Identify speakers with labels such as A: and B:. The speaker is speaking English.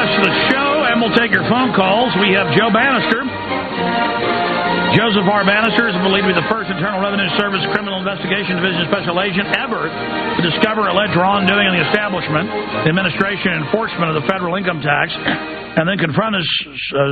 A: rest of the show, and we'll take your phone calls. We have Joe Bannister. Joseph R. Bannister is believed to be the first Internal Revenue Service Criminal Investigation Division Special Agent ever to discover alleged wrongdoing in the establishment, the administration, and enforcement of the federal income tax, and then confront his